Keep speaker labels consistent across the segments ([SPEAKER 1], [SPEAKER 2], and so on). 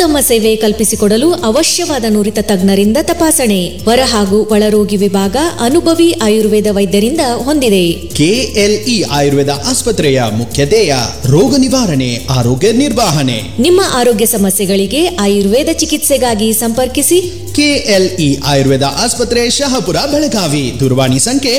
[SPEAKER 1] ಉತ್ತಮ ಸೇವೆ ಕಲ್ಪಿಸಿಕೊಡಲು ಅವಶ್ಯವಾದ ನುರಿತ ತಜ್ಞರಿಂದ ತಪಾಸಣೆ ಹೊರ ಹಾಗೂ ಒಳರೋಗಿ ವಿಭಾಗ ಅನುಭವಿ ಆಯುರ್ವೇದ ವೈದ್ಯರಿಂದ ಹೊಂದಿದೆ.
[SPEAKER 2] ಕೆಎಲ್ಇ ಆಯುರ್ವೇದ ಆಸ್ಪತ್ರೆಯ ಮುಖ್ಯ ಧ್ಯೇಯ ರೋಗ ನಿವಾರಣೆ, ಆರೋಗ್ಯ ನಿರ್ವಹಣೆ.
[SPEAKER 1] ನಿಮ್ಮ ಆರೋಗ್ಯ ಸಮಸ್ಯೆಗಳಿಗೆ ಆಯುರ್ವೇದ ಚಿಕಿತ್ಸೆಗಾಗಿ ಸಂಪರ್ಕಿಸಿ.
[SPEAKER 2] ಕೆಎಲ್ಇ ಆಯುರ್ವೇದ ಆಸ್ಪತ್ರೆ, ಶಹಾಪುರ, ಬೆಳಗಾವಿ. ದೂರವಾಣಿ ಸಂಖ್ಯೆ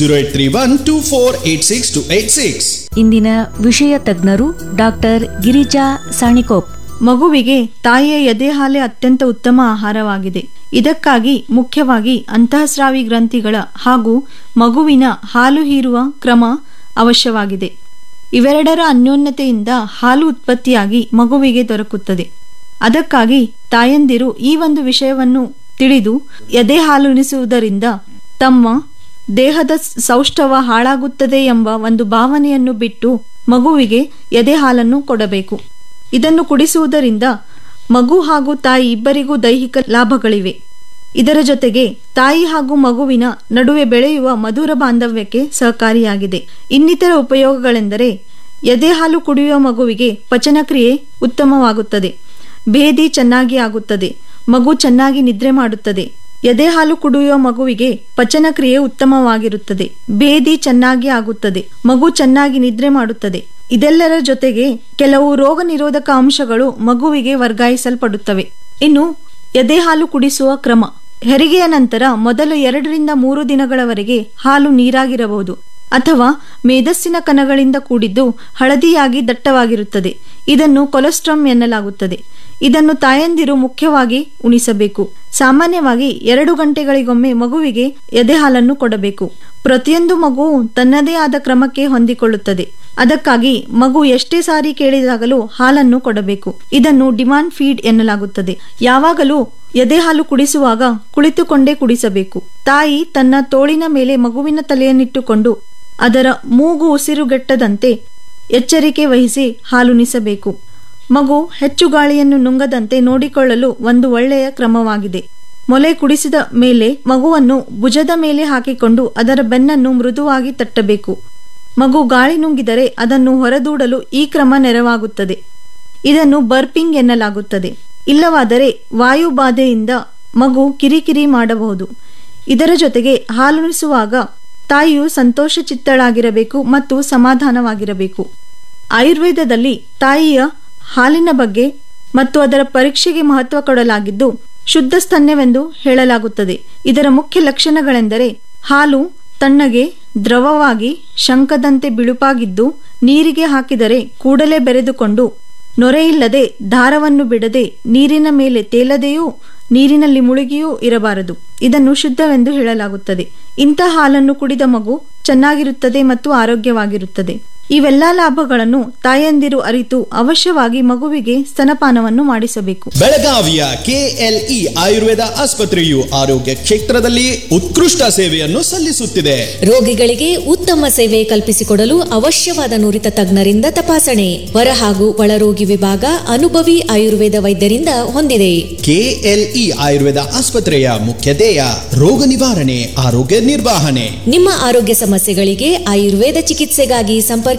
[SPEAKER 2] 0831248686.
[SPEAKER 1] ಇಂದಿನ ವಿಷಯ ತಜ್ಞರು ಡಾಕ್ಟರ್ ಗಿರಿಜಾ ಸಾಣಿಕೋಪ್.
[SPEAKER 3] ಮಗುವಿಗೆ ತಾಯಿಯ ಎದೆ ಹಾಲೆ ಅತ್ಯಂತ ಉತ್ತಮ ಆಹಾರವಾಗಿದೆ. ಇದಕ್ಕಾಗಿ ಮುಖ್ಯವಾಗಿ ಅಂತಃಸ್ರಾವಿ ಗ್ರಂಥಿಗಳ ಹಾಗೂ ಮಗುವಿನ ಹಾಲು ಹೀರುವ ಕ್ರಮ ಅವಶ್ಯವಾಗಿದೆ. ಇವೆರಡರ ಅನ್ಯೋನ್ಯತೆಯಿಂದ ಹಾಲು ಉತ್ಪತ್ತಿಯಾಗಿ ಮಗುವಿಗೆ ದೊರಕುತ್ತದೆ. ಅದಕ್ಕಾಗಿ ತಾಯಂದಿರು ಈ ಒಂದು ವಿಷಯವನ್ನು ತಿಳಿದು ಎದೆ ಹಾಲುಣಿಸುವುದರಿಂದ ತಮ್ಮ ದೇಹದ ಸೌಷ್ಠವ ಹಾಳಾಗುತ್ತದೆ ಎಂಬ ಒಂದು ಭಾವನೆಯನ್ನು ಬಿಟ್ಟು ಮಗುವಿಗೆ ಎದೆ ಹಾಲನ್ನು ಕೊಡಬೇಕು. ಇದನ್ನು ಕುಡಿಸುವುದರಿಂದ ಮಗು ಹಾಗೂ ತಾಯಿ ಇಬ್ಬರಿಗೂ ದೈಹಿಕ ಲಾಭಗಳಿವೆ. ಇದರ ಜೊತೆಗೆ ತಾಯಿ ಹಾಗೂ ಮಗುವಿನ ನಡುವೆ ಬೆಳೆಯುವ ಮಧುರ ಬಾಂಧವ್ಯಕ್ಕೆ ಸಹಕಾರಿಯಾಗಿದೆ. ಇನ್ನಿತರ ಉಪಯೋಗಗಳೆಂದರೆ ಎದೆ ಹಾಲು ಕುಡಿಯುವ ಮಗುವಿಗೆ ಪಚನಕ್ರಿಯೆ ಉತ್ತಮವಾಗುತ್ತದೆ, ಭೇದಿ ಚೆನ್ನಾಗಿ ಆಗುತ್ತದೆ, ಮಗು ಚೆನ್ನಾಗಿ ನಿದ್ರೆ ಮಾಡುತ್ತದೆ. ಎದೆ ಹಾಲು ಕುಡಿಯುವ ಮಗುವಿಗೆ ಪಚನಕ್ರಿಯೆ ಉತ್ತಮವಾಗಿರುತ್ತದೆ, ಭೇದಿ ಚೆನ್ನಾಗಿ ಆಗುತ್ತದೆ, ಮಗು ಚೆನ್ನಾಗಿ ನಿದ್ರೆ ಮಾಡುತ್ತದೆ. ಇದೆಲ್ಲರ ಜೊತೆಗೆ ಕೆಲವು ರೋಗ ನಿರೋಧಕ ಅಂಶಗಳು ಮಗುವಿಗೆ ವರ್ಗಾಯಿಸಲ್ಪಡುತ್ತವೆ. ಇನ್ನು ಎದೆ ಹಾಲು ಕುಡಿಸುವ ಕ್ರಮ: ಹೆರಿಗೆಯ ನಂತರ ಮೊದಲ 2-3 ದಿನಗಳವರೆಗೆ ಹಾಲು ನೀರಾಗಿರಬಹುದು ಅಥವಾ ಮೇದಸ್ಸಿನ ಕಣಗಳಿಂದ ಕೂಡಿದ್ದು ಹಳದಿಯಾಗಿ ದಟ್ಟವಾಗಿರುತ್ತದೆ. ಇದನ್ನು ಕೊಲೆಸ್ಟ್ರಾಮ್ ಎನ್ನಲಾಗುತ್ತದೆ. ಇದನ್ನು ತಾಯಂದಿರು ಮುಖ್ಯವಾಗಿ ಉಣಿಸಬೇಕು. ಸಾಮಾನ್ಯವಾಗಿ 2 ಗಂಟೆಗಳಿಗೊಮ್ಮೆ ಮಗುವಿಗೆ ಎದೆ ಹಾಲನ್ನು ಕೊಡಬೇಕು. ಪ್ರತಿಯೊಂದು ಮಗುವು ತನ್ನದೇ ಆದ ಕ್ರಮಕ್ಕೆ ಹೊಂದಿಕೊಳ್ಳುತ್ತದೆ. ಅದಕ್ಕಾಗಿ ಮಗು ಎಷ್ಟೇ ಸಾರಿ ಕೇಳಿದಾಗಲೂ ಹಾಲನ್ನು ಕೊಡಬೇಕು. ಇದನ್ನು ಡಿಮಾಂಡ್ ಫೀಡ್ ಎನ್ನಲಾಗುತ್ತದೆ. ಯಾವಾಗಲೂ ಎದೆ ಹಾಲು ಕುಡಿಸುವಾಗ ಕುಳಿತುಕೊಂಡೇ ಕುಡಿಸಬೇಕು. ತಾಯಿ ತನ್ನ ತೋಳಿನ ಮೇಲೆ ಮಗುವಿನ ತಲೆಯನ್ನಿಟ್ಟುಕೊಂಡು ಅದರ ಮೂಗು ಉಸಿರುಗಟ್ಟದಂತೆ ಎಚ್ಚರಿಕೆ ವಹಿಸಿ ಹಾಲುಣಿಸಬೇಕು. ಮಗು ಹೆಚ್ಚು ಗಾಳಿಯನ್ನು ನುಂಗದಂತೆ ನೋಡಿಕೊಳ್ಳಲು ಒಂದು ಒಳ್ಳೆಯ ಕ್ರಮವಾಗಿದೆ. ಮೊಲೆ ಕುಡಿಸಿದ ಮೇಲೆ ಮಗುವನ್ನು ಭುಜದ ಮೇಲೆ ಹಾಕಿಕೊಂಡು ಅದರ ಬೆನ್ನನ್ನು ಮೃದುವಾಗಿ ತಟ್ಟಬೇಕು. ಮಗು ಗಾಳಿ ನುಂಗಿದರೆ ಅದನ್ನು ಹೊರದೂಡಲು ಈ ಕ್ರಮ ನೆರವಾಗುತ್ತದೆ. ಇದನ್ನು ಬರ್ಪಿಂಗ್ ಎನ್ನಲಾಗುತ್ತದೆ. ಇಲ್ಲವಾದರೆ ವಾಯುಬಾಧೆಯಿಂದ ಮಗು ಕಿರಿಕಿರಿ ಮಾಡಬಹುದು. ಇದರ ಜೊತೆಗೆ ಹಾಲುಣಿಸುವಾಗ ತಾಯಿಯು ಸಂತೋಷಚಿತ್ತಳಾಗಿರಬೇಕು ಮತ್ತು ಸಮಾಧಾನವಾಗಿರಬೇಕು. ಆಯುರ್ವೇದದಲ್ಲಿ ತಾಯಿಯ ಹಾಲಿನ ಬಗ್ಗೆ ಮತ್ತು ಅದರ ಪರೀಕ್ಷೆಗೆ ಮಹತ್ವ ಕೊಡಲಾಗಿದ್ದು ಶುದ್ಧ ಸ್ತನ್ಯವೆಂದು ಹೇಳಲಾಗುತ್ತದೆ. ಇದರ ಮುಖ್ಯ ಲಕ್ಷಣಗಳೆಂದರೆ ಹಾಲು ತಣ್ಣಗೆ ದ್ರವವಾಗಿ ಶಂಖದಂತೆ ಬಿಳುಪಾಗಿದ್ದು ನೀರಿಗೆ ಹಾಕಿದರೆ ಕೂಡಲೇ ಬೆರೆದುಕೊಂಡು ನೊರೆಯಿಲ್ಲದೆ ದಾರವನ್ನು ಬಿಡದೆ ನೀರಿನ ಮೇಲೆ ತೇಲದೆಯೂ ನೀರಿನಲ್ಲಿ ಮುಳುಗಿಯೂ ಇರಬಾರದು. ಇದನ್ನು ಶುದ್ಧವೆಂದು ಹೇಳಲಾಗುತ್ತದೆ. ಇಂಥ ಹಾಲನ್ನು ಕುಡಿದ ಮಗು ಚೆನ್ನಾಗಿರುತ್ತದೆ ಮತ್ತು ಆರೋಗ್ಯವಾಗಿರುತ್ತದೆ. ಇವೆಲ್ಲಾ ಲಾಭಗಳನ್ನು ತಾಯಂದಿರು ಅರಿತು ಅವಶ್ಯವಾಗಿ ಮಗುವಿಗೆ ಸ್ತನಪಾನವನ್ನು ಮಾಡಿಸಬೇಕು.
[SPEAKER 2] ಬೆಳಗಾವಿಯ ಕೆಎಲ್ಇ ಆಯುರ್ವೇದ ಆಸ್ಪತ್ರೆಯು ಆರೋಗ್ಯ ಕ್ಷೇತ್ರದಲ್ಲಿ ಉತ್ಕೃಷ್ಟ ಸೇವೆಯನ್ನು ಸಲ್ಲಿಸುತ್ತಿದೆ.
[SPEAKER 1] ರೋಗಿಗಳಿಗೆ ಉತ್ತಮ ಸೇವೆ ಕಲ್ಪಿಸಿಕೊಡಲು ಅವಶ್ಯವಾದ ನುರಿತ ತಜ್ಞರಿಂದ ತಪಾಸಣೆ ಹೊರ ಹಾಗೂ ಒಳರೋಗಿ ವಿಭಾಗ ಅನುಭವಿ ಆಯುರ್ವೇದ ವೈದ್ಯರಿಂದ ಹೊಂದಿದೆ.
[SPEAKER 2] ಕೆಎಲ್ಇ ಆಯುರ್ವೇದ ಆಸ್ಪತ್ರೆಯ ಮುಖ್ಯ ಧ್ಯೇಯ ರೋಗ ನಿವಾರಣೆ, ಆರೋಗ್ಯ ನಿರ್ವಹಣೆ.
[SPEAKER 1] ನಿಮ್ಮ ಆರೋಗ್ಯ ಸಮಸ್ಯೆಗಳಿಗೆ ಆಯುರ್ವೇದ ಚಿಕಿತ್ಸೆಗಾಗಿ ಸಂಪರ್ಕಿಸಿ.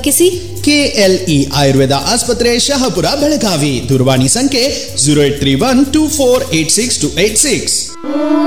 [SPEAKER 2] ಕೆಎಲ್ಇ ಆಯುರ್ವೇದ ಆಸ್ಪತ್ರೆ, ಶಹಾಪುರ, ಬೆಳಗಾವಿ. ದೂರವಾಣಿ ಸಂಖ್ಯೆ 0831248686.